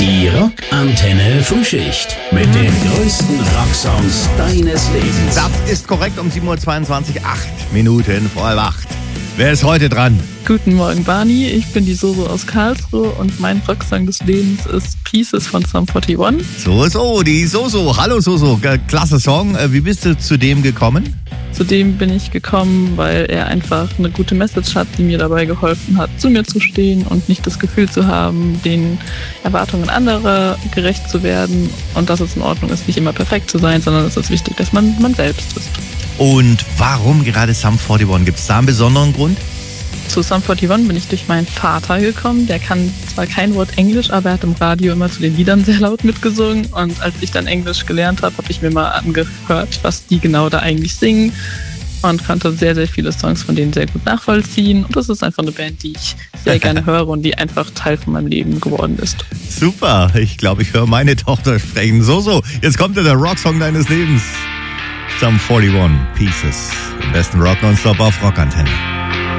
Die Rockantenne Frühschicht mit den größten Rocksongs deines Lebens. Das ist korrekt, um 7.22 Uhr, 8 Minuten vor halb 8. Wer ist heute dran? Guten Morgen, Barney. Ich bin die Soso aus Karlsruhe und mein Rocksong des Lebens ist Pieces von Sum 41. So, die Soso. Hallo Soso, klasse Song. Wie bist du zu dem gekommen? Zu dem bin ich gekommen, weil er einfach eine gute Message hat, die mir dabei geholfen hat, zu mir zu stehen und nicht das Gefühl zu haben, den Erwartungen anderer gerecht zu werden und dass es in Ordnung ist, nicht immer perfekt zu sein, sondern es ist wichtig, dass man selbst ist. Und warum gerade Sum 41? Gibt es da einen besonderen Grund? Zu Sum 41 bin ich durch meinen Vater gekommen. Der kann zwar kein Wort Englisch, aber er hat im Radio immer zu den Liedern sehr laut mitgesungen. Und als ich dann Englisch gelernt habe, habe ich mir mal angehört, was die genau da eigentlich singen. Und konnte sehr, sehr viele Songs von denen sehr gut nachvollziehen. Und das ist einfach eine Band, die ich sehr gerne höre und die einfach Teil von meinem Leben geworden ist. Super, ich glaube, ich höre meine Tochter sprechen. So, jetzt kommt der Rocksong deines Lebens. Sum 41, Pieces. Im besten Rock nonstop auf Rockantenne.